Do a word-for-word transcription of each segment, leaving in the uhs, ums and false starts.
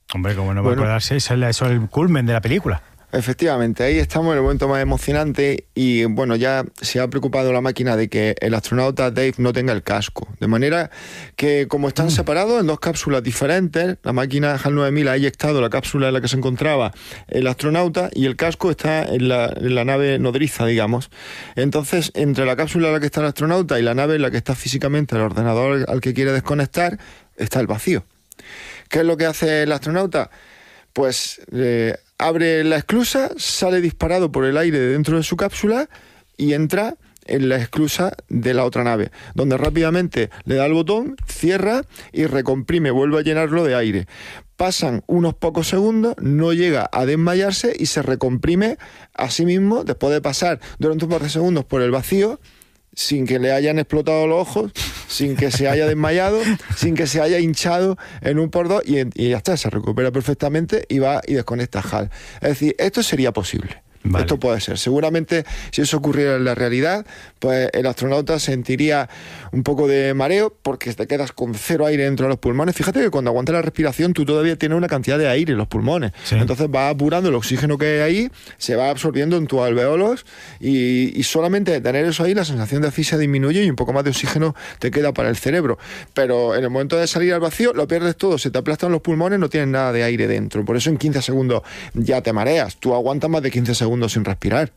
Hombre, como no va Bueno, a acordarse, eso es el culmen de la película. Efectivamente, ahí estamos en el momento más emocionante y bueno, ya se ha preocupado la máquina de que el astronauta Dave no tenga el casco. De manera que como están mm. separados en dos cápsulas diferentes, la máquina HAL nueve mil ha eyectado la cápsula en la que se encontraba el astronauta y el casco está en la, en la nave nodriza, digamos. Entonces, entre la cápsula en la que está el astronauta y la nave en la que está físicamente el ordenador al que quiere desconectar, está el vacío. ¿Qué es lo que hace el astronauta? Pues eh, abre la esclusa, sale disparado por el aire dentro de su cápsula y entra en la esclusa de la otra nave, donde rápidamente le da el botón, cierra y recomprime, vuelve a llenarlo de aire. Pasan unos pocos segundos, no llega a desmayarse y se recomprime a sí mismo después de pasar durante un par de segundos por el vacío, sin que le hayan explotado los ojos, sin que se haya desmayado, sin que se haya hinchado en un por dos y, y ya está, se recupera perfectamente y va y desconecta HAL. Es decir, esto sería posible. Vale. Esto puede ser. Seguramente, si eso ocurriera en la realidad, pues el astronauta sentiría un poco de mareo porque te quedas con cero aire dentro de los pulmones. Fíjate que cuando aguantas la respiración tú todavía tienes una cantidad de aire en los pulmones. Sí. Entonces va apurando el oxígeno que hay ahí, se va absorbiendo en tus alveolos y, y solamente de tener eso ahí la sensación de asfixia disminuye y un poco más de oxígeno te queda para el cerebro. Pero en el momento de salir al vacío lo pierdes todo, se te aplastan los pulmones, no tienes nada de aire dentro. Por eso en quince segundos ya te mareas. Tú aguantas más de quince segundos sin respirar.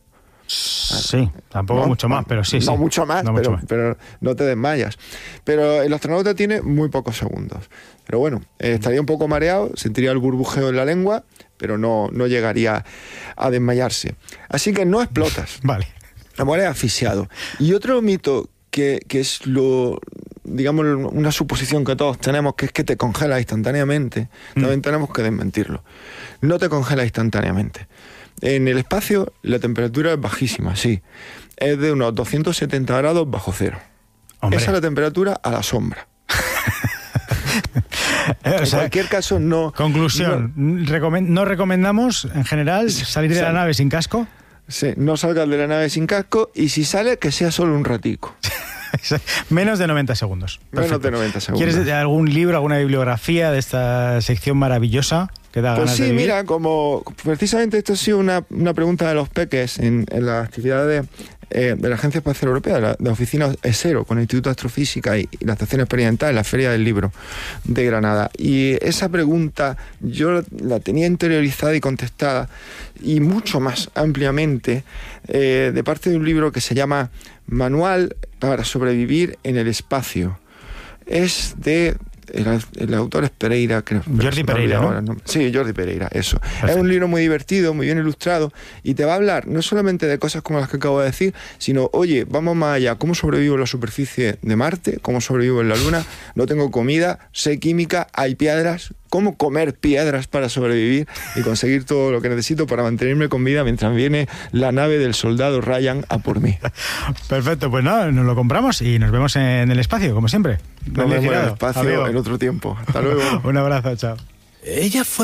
Sí, tampoco no, mucho más, pero sí, no sí. No mucho más, no pero, mucho más, pero no te desmayas. Pero el astronauta tiene muy pocos segundos. Pero bueno, eh, estaría un poco mareado, sentiría el burbujeo en la lengua, pero no, no llegaría a desmayarse. Así que no explotas. Vale. La mueres asfixiado. Y otro mito que, que es lo... digamos, una suposición que todos tenemos, que es que te congelas instantáneamente, mm. también tenemos que desmentirlo. No te congelas instantáneamente. En el espacio la temperatura es bajísima, sí. Es de unos doscientos setenta grados bajo cero. Hombre. Esa es la temperatura a la sombra. en o sea, cualquier caso, no... Conclusión, no, recomend, no recomendamos, en general, salir de la nave sin casco. Sí, no salgas de la nave sin casco y si sales, que sea solo un ratico. Menos de noventa segundos. Perfecto. Menos de noventa segundos. ¿Quieres algún libro, alguna bibliografía de esta sección maravillosa que da pues ganas sí, de vivir? Mira, como precisamente esto ha sido una, una pregunta de los peques en, en la actividad de, eh, de la Agencia Espacial Europea, de la, de la oficina ESERO, con el Instituto de Astrofísica y, y la Estación Experimental, en la Feria del Libro de Granada. Y esa pregunta yo la tenía interiorizada y contestada, y mucho más ampliamente, eh, de parte de un libro que se llama Manual para sobrevivir en el espacio. Es de... El, el autor es Pereira, creo. Jordi Pereira, ¿no? Ahora, ¿no? Sí, Jordi Pereira, eso. Perfecto. Es un libro muy divertido, muy bien ilustrado, y te va a hablar no solamente de cosas como las que acabo de decir, sino, oye, vamos más allá, ¿cómo sobrevivo en la superficie de Marte? ¿Cómo sobrevivo en la Luna? No tengo comida, sé química, hay piedras, ¿cómo comer piedras para sobrevivir y conseguir todo lo que necesito para mantenerme con vida mientras viene la nave del soldado Ryan a por mí? Perfecto, pues nada, nos lo compramos y nos vemos en el espacio, como siempre. Nos vemos en el espacio en otro tiempo. Hasta luego. Un abrazo, chao. Ella fue